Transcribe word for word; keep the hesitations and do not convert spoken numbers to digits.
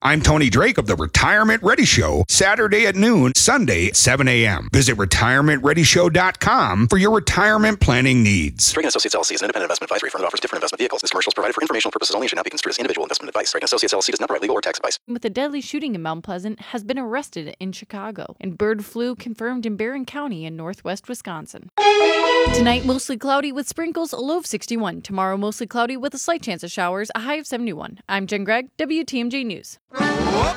I'm Tony Drake of the Retirement Ready Show, Saturday at noon, Sunday at seven a.m. Visit retirement ready show dot com for your retirement planning needs. Drake and Associates L L C is an independent investment advisory firm that offers different investment vehicles. This commercial is provided for informational purposes only and should not be construed as individual investment advice. Drake and Associates L L C does not provide legal or tax advice. With a deadly shooting in Mount Pleasant has been arrested in Chicago, and bird flu confirmed in Barron County in northwest Wisconsin. Tonight, mostly cloudy with sprinkles, a low of sixty-one. Tomorrow, mostly cloudy with a slight chance of showers, a high of seventy-one. I'm Jen Gregg, W T M J News.